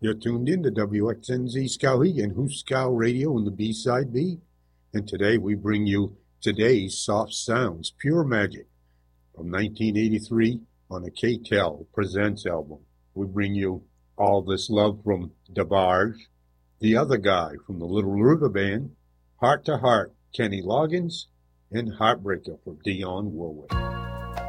You're tuned in to WXNZ Skowhegan, Hooskow Radio and the B-Side B. And today we bring you today's soft sounds, pure magic. From 1983 on the K-Tel Presents album, we bring you All This Love from DeBarge, The Other Guy from the Little River Band, Heart to Heart, Kenny Loggins, and Heartbreaker from Dionne Warwick.